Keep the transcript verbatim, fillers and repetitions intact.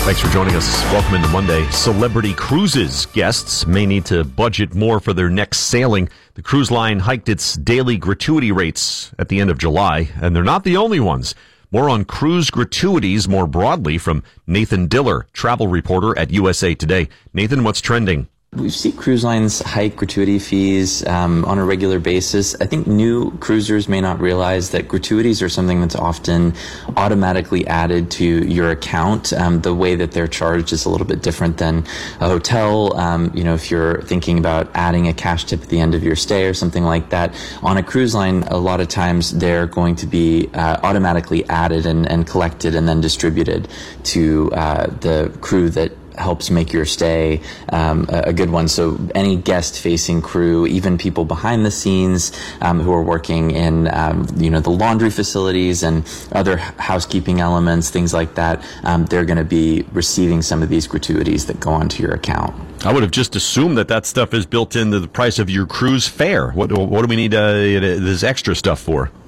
Thanks for joining us. Welcome into Monday. Celebrity Cruises guests may need to budget more for their next sailing. The cruise line hiked its daily gratuity rates at the end of July, and they're not the only ones. More on cruise gratuities more broadly from Nathan Diller, travel reporter at U S A Today. Nathan, what's trending? We see cruise lines hike gratuity fees um, on a regular basis. I think new cruisers may not realize that gratuities are something that's often automatically added to your account. Um, the way that they're charged is a little bit different than a hotel. Um, you know, if you're thinking about adding a cash tip at the end of your stay or something like that, on a cruise line, a lot of times they're going to be uh, automatically added and, and collected and then distributed to uh, the crew that helps make your stay um, a good one. So any guest-facing crew, even people behind the scenes um, who are working in, um, you know, the laundry facilities and other housekeeping elements, things like that, um, they're going to be receiving some of these gratuities that go onto your account. I would have just assumed that that stuff is built into the price of your cruise fare. What, what do we need uh, this extra stuff for?